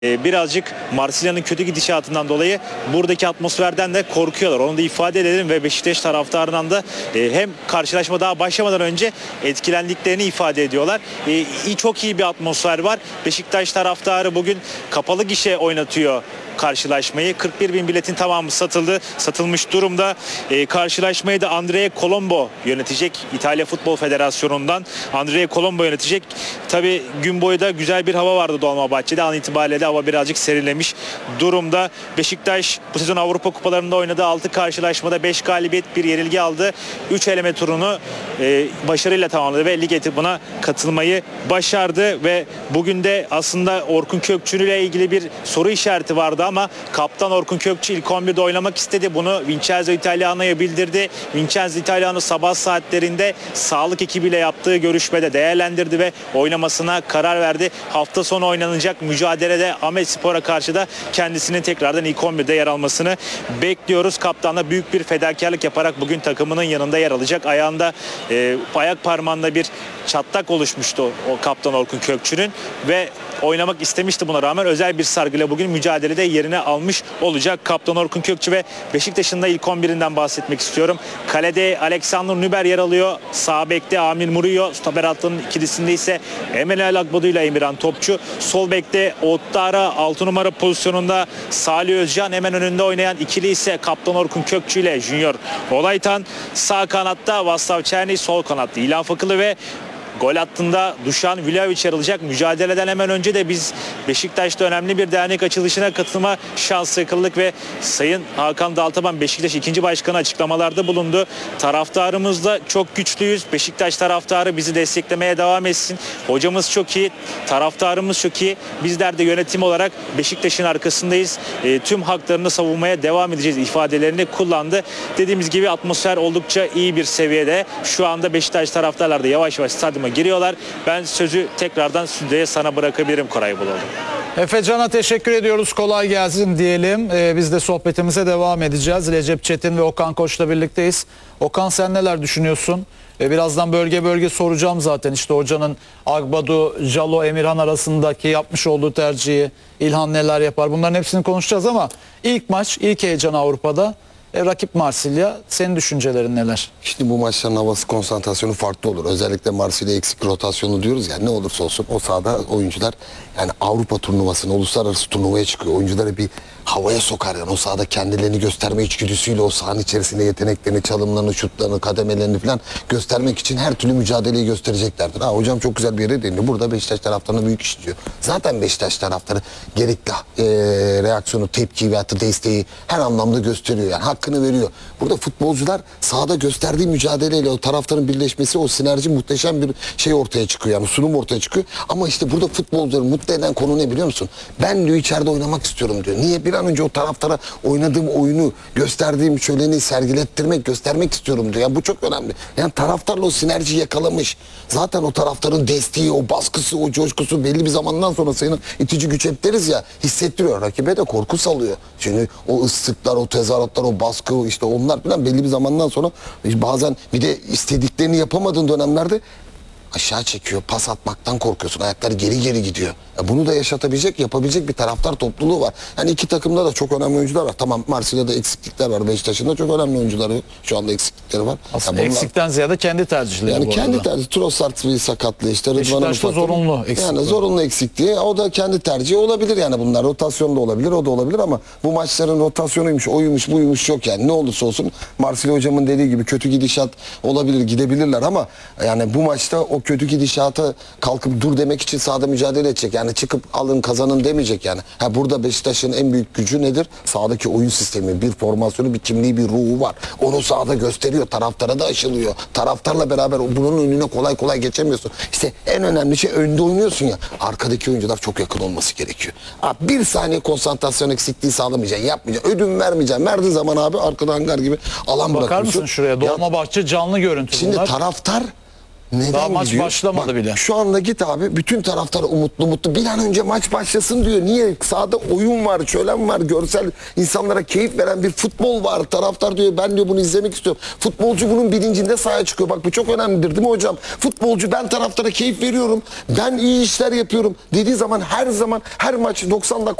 Birazcık Marsilya'nın kötü gidişatından dolayı buradaki atmosferden de korkuyorlar. Onu da ifade edelim ve Beşiktaş taraftarından da hem karşılaşma daha başlamadan önce etkilendiklerini ifade ediyorlar. Çok iyi bir atmosfer var. Beşiktaş taraftarı bugün kapalı gişe oynatıyor karşılaşmayı. 41 bin biletin tamamı satılmış durumda. Karşılaşmayı da Andrea Colombo yönetecek. İtalya Futbol Federasyonu'ndan Andrea Colombo yönetecek. Tabii gün boyu da güzel bir hava vardı Dolmabahçe'de. An itibariyle de hava birazcık serinlemiş durumda. Beşiktaş bu sezon Avrupa Kupalarında oynadığı 6 karşılaşmada 5 galibiyet, 1 yenilgi aldı. 3 eleme turunu başarıyla tamamladı ve lig etabına katılmayı başardı ve bugün de aslında Orkun Kökçü ile ilgili bir soru işareti vardı ama kaptan Orkun Kökçü ilk 11'de oynamak istedi. Bunu Vincenzo Italiano'ya bildirdi. Vincenzo Italiano sabah saatlerinde sağlık ekibiyle yaptığı görüşmede değerlendirdi ve oynamasına karar verdi. Hafta sonu oynanacak mücadelede Ahmetspor'a karşı da kendisinin tekrardan ilk 11'de yer almasını bekliyoruz. Kaptanla büyük bir fedakarlık yaparak bugün takımının yanında yer alacak. Ayağında ayak parmağında bir çatlak oluşmuştu o kaptan Orkun Kökçü'nün ve oynamak istemişti, buna rağmen özel bir sargıyla bugün mücadelede yerini almış olacak kaptan Orkun Kökçü ve Beşiktaş'ın da ilk 11'inden bahsetmek istiyorum. Kalede Alexander Nüber yer alıyor. Sağ bekte Amir Murillo. Stoper hattının ikilisinde ise Emmanuel Agbodu ile Emirhan Topçu. Sol bekte Ottara 6 numara pozisyonunda Salih Özcan, hemen önünde oynayan ikili ise kaptan Orkun Kökçü ile Junior Olaytan. Sağ kanatta Vaslav Çerni, sol kanatta İlhan Fakılı ve gol hattında Dušan Vlahović yer alacak. Mücadeleden hemen önce de biz Beşiktaş'ta önemli bir dernek açılışına katılma şansı yakaladık ve Sayın Hakan Daltaban Beşiktaş 2. Başkanı açıklamalarda bulundu. Taraftarımızla çok güçlüyüz. Beşiktaş taraftarı bizi desteklemeye devam etsin. Hocamız çok iyi, taraftarımız çok iyi. Bizler de yönetim olarak Beşiktaş'ın arkasındayız. Tüm haklarını savunmaya devam edeceğiz ifadelerini kullandı. Dediğimiz gibi atmosfer oldukça iyi bir seviyede. Şu anda Beşiktaş taraftarları da yavaş yavaş stadyuma giriyorlar. Ben sözü tekrardan stüdyoya sana bırakabilirim Koray Bulalım. Efecan'a teşekkür ediyoruz. Kolay gelsin diyelim. Biz de sohbetimize devam edeceğiz. Recep Çetin ve Okan Koç'la birlikteyiz. Okan, sen neler düşünüyorsun? Birazdan bölge bölge soracağım zaten. İşte hocanın Agbodu, Jalo, Emirhan arasındaki yapmış olduğu tercihi, İlhan neler yapar? Bunların hepsini konuşacağız ama ilk maç, ilk heyecan Avrupa'da. Rakip Marsilya. Senin düşüncelerin neler? İşte bu maçların havası, konsantrasyonu farklı olur. Özellikle Marsilya eksik rotasyonu diyoruz ya, ne olursa olsun o sahada oyuncular yani Avrupa turnuvasına, uluslararası turnuvaya çıkıyor. Oyuncuları bir havaya sokar yani, o sahada kendilerini gösterme içgüdüsüyle o sahanın içerisinde yeteneklerini, çalımlarını, şutlarını, kademelerini falan göstermek için her türlü mücadeleyi göstereceklerdir. Hocam çok güzel bir yere değindi. Burada Beşiktaş taraftarına büyük iş diyor. Zaten Beşiktaş taraftarı gerekli reaksiyonu, tepki veyahut da desteği her anlamda gösteriyor yani. Hakkını veriyor. Burada futbolcular sahada gösterdiği mücadeleyle o taraftarın birleşmesi, o sinerji muhteşem bir şey ortaya çıkıyor yani, sunum ortaya çıkıyor. Ama işte burada futbolcuları mutlu eden konu ne biliyor musun? Ben diyor içeride oynamak istiyorum diyor. Niye? Bir an önce o taraftara oynadığım oyunu, gösterdiğim şöleni sergilettirmek, göstermek istiyorum diyor. Yani bu çok önemli. Yani taraftarla o sinerjiyi yakalamış. Zaten o taraftarın desteği, o baskısı, o coşkusu belli bir zamandan sonra sayının itici güç hep deriz ya, hissettiriyor. Rakibe de korku salıyor. Çünkü o ıslıklar, o tezahüratlar, o baskı, işte onlar falan belli bir zamandan sonra bazen bir de istediklerini yapamadığın dönemlerde aşağı çekiyor. Pas atmaktan korkuyorsun. Ayakları geri geri gidiyor. Bunu da yaşatabilecek, yapabilecek bir taraftar topluluğu var. Yani iki takımda da çok önemli oyuncular var. Tamam, Marsilya'da eksiklikler var. Beşiktaş'ın da çok önemli oyuncuları şu anda eksiklikleri var. Aslında yani eksikten ziyade kendi tercihleri yani bu kendi arada. tercih. Trossard bir sakatlığı işte. Beşiktaş'ta zorunlu eksikliği. Yani zorunlu eksikliği. O da kendi tercihi olabilir yani bunlar. Rotasyon da olabilir, o da olabilir ama bu maçların rotasyonuymuş, oymuş, buymuş yok yani. Ne olursa olsun Marsilya hocamın dediği gibi kötü gidişat olabilir, gidebilirler ama yani bu maçta o kötü gidişata kalkıp dur demek için sahada mücadele edecek. Yani çıkıp alın kazanın demeyecek yani. Burada Beşiktaş'ın en büyük gücü nedir? Sahadaki oyun sistemi, bir formasyonu, bir kimliği, bir ruhu var. Onu sahada gösteriyor. Taraftara da aşılıyor. Taraftarla beraber bunun önüne kolay kolay geçemiyorsun. İşte en önemli şey, önde oynuyorsun ya. Arkadaki oyuncular çok yakın olması gerekiyor. Bir saniye konsantrasyon eksikliği sağlamayacaksın. Yapmayacaksın. Ödün vermeyeceksin. Verdiğin zaman arkada hangar gibi alan bırakıyorsun. Bakar mısın şuraya? Dolmabahçe canlı görüntü şimdi bunlar. taraftar Neden Daha maç gidiyor? başlamadı Bak, bile. Şu anda git abi, bütün taraftar umutlu. Bir an önce maç başlasın diyor. Niye? Sahada oyun var, şölen var, görsel, insanlara keyif veren bir futbol var. Taraftar diyor ben diyor bunu izlemek istiyorum. Futbolcu bunun bilincinde sahaya çıkıyor. Bak bu çok önemlidir değil mi hocam? Futbolcu ben taraftara keyif veriyorum. Ben iyi işler yapıyorum dediği zaman her maç 90 dakika